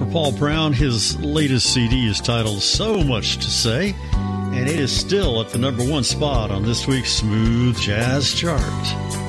Paul Brown. His latest CD is titled So Much to Say, and it is still at the number one spot on this week's Smooth Jazz Chart.